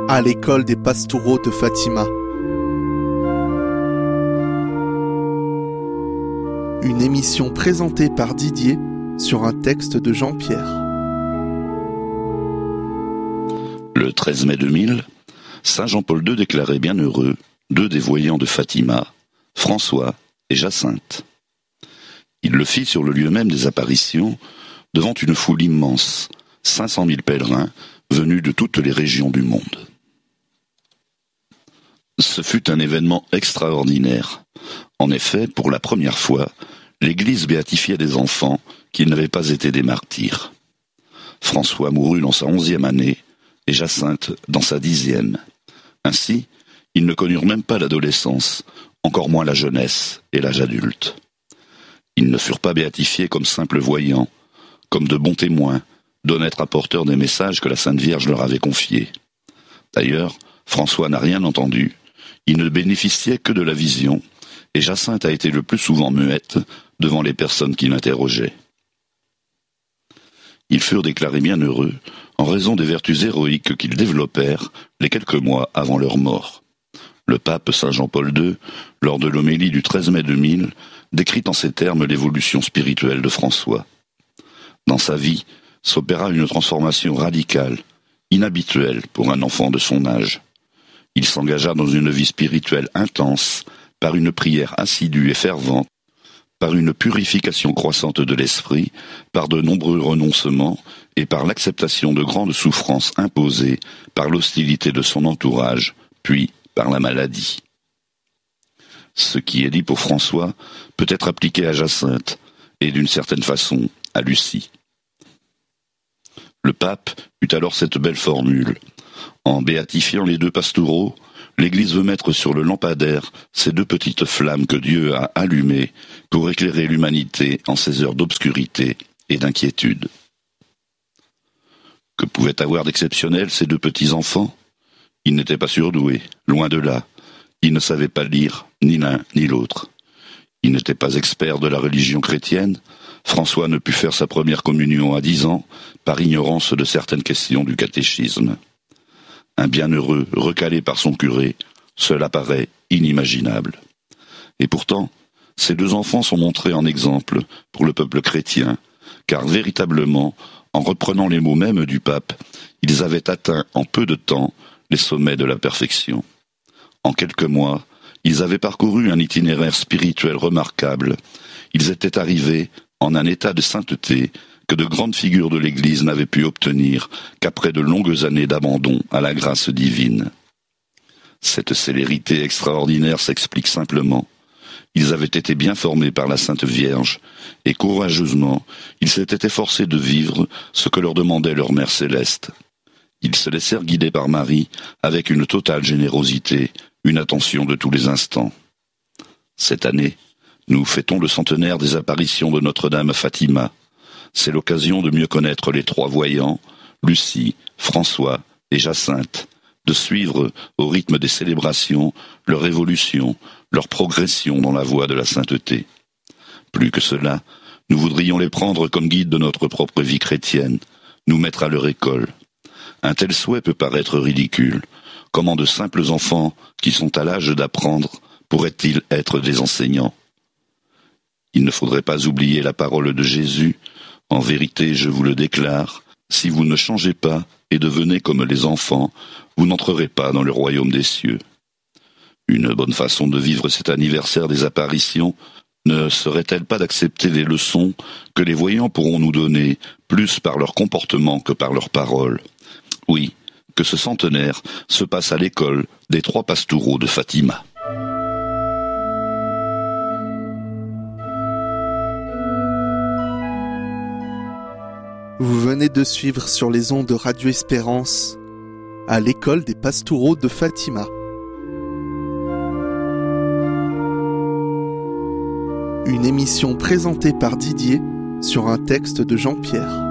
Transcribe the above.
à l'école des Pastoureaux de Fatima. Une émission présentée par Didier sur un texte de Jean-Pierre. Le 13 mai 2000, Saint Jean-Paul II déclarait bienheureux deux des voyants de Fatima, François et Jacinthe. Il le fit sur le lieu même des apparitions, devant une foule immense, 500 000 pèlerins venus de toutes les régions du monde. Ce fut un événement extraordinaire. En effet, pour la première fois, l'Église béatifiait des enfants qui n'avaient pas été des martyrs. François mourut dans sa 11e année et Jacinthe dans sa 10e. Ainsi, ils ne connurent même pas l'adolescence, encore moins la jeunesse et l'âge adulte. Ils ne furent pas béatifiés comme simples voyants, comme de bons témoins, d'honnêtes rapporteurs des messages que la Sainte Vierge leur avait confiés. D'ailleurs, François n'a rien entendu, il ne bénéficiait que de la vision, et Jacinthe a été le plus souvent muette devant les personnes qui l'interrogeaient. Ils furent déclarés bienheureux en raison des vertus héroïques qu'ils développèrent les quelques mois avant leur mort. Le pape Saint Jean-Paul II, lors de l'homélie du 13 mai 2000, décrit en ces termes l'évolution spirituelle de François. Dans sa vie, s'opéra une transformation radicale, inhabituelle pour un enfant de son âge. Il s'engagea dans une vie spirituelle intense, par une prière assidue et fervente, par une purification croissante de l'esprit, par de nombreux renoncements et par l'acceptation de grandes souffrances imposées par l'hostilité de son entourage, puis par la maladie. Ce qui est dit pour François peut être appliqué à Jacinthe et d'une certaine façon à Lucie. Le pape eut alors cette belle formule. En béatifiant les deux pastoureaux, l'Église veut mettre sur le lampadaire ces deux petites flammes que Dieu a allumées pour éclairer l'humanité en ces heures d'obscurité et d'inquiétude. Que pouvaient avoir d'exceptionnel ces deux petits enfants ? Ils n'étaient pas surdoués, loin de là. Ils ne savaient pas lire, ni l'un ni l'autre. Ils n'étaient pas experts de la religion chrétienne. François ne put faire sa première communion à 10 ans par ignorance de certaines questions du catéchisme. Un bienheureux recalé par son curé, cela paraît inimaginable. Et pourtant, ces deux enfants sont montrés en exemple pour le peuple chrétien, car véritablement, en reprenant les mots mêmes du pape, ils avaient atteint en peu de temps les sommets de la perfection. En quelques mois, ils avaient parcouru un itinéraire spirituel remarquable. Ils étaient arrivés en un état de sainteté que de grandes figures de l'Église n'avaient pu obtenir qu'après de longues années d'abandon à la grâce divine. Cette célérité extraordinaire s'explique simplement. Ils avaient été bien formés par la Sainte Vierge, et courageusement, ils s'étaient efforcés de vivre ce que leur demandait leur Mère Céleste. Ils se laissèrent guider par Marie avec une totale générosité, une attention de tous les instants. Cette année, nous fêtons le centenaire des apparitions de Notre-Dame à Fatima. C'est l'occasion de mieux connaître les trois voyants, Lucie, François et Jacinthe, de suivre, au rythme des célébrations, leur évolution, leur progression dans la voie de la sainteté. Plus que cela, nous voudrions les prendre comme guides de notre propre vie chrétienne, nous mettre à leur école. Un tel souhait peut paraître ridicule. Comment de simples enfants, qui sont à l'âge d'apprendre, pourraient-ils être des enseignants ? Il ne faudrait pas oublier la parole de Jésus. En vérité, je vous le déclare, si vous ne changez pas et devenez comme les enfants, vous n'entrerez pas dans le royaume des cieux. Une bonne façon de vivre cet anniversaire des apparitions ne serait-elle pas d'accepter les leçons que les voyants pourront nous donner, plus par leur comportement que par leurs paroles ? Oui, que ce centenaire se passe à l'école des trois pastoureaux de Fatima. Vous venez de suivre sur les ondes de Radio Espérance, à l'école des Pastoureaux de Fatima. Une émission présentée par Didier sur un texte de Jean-Pierre.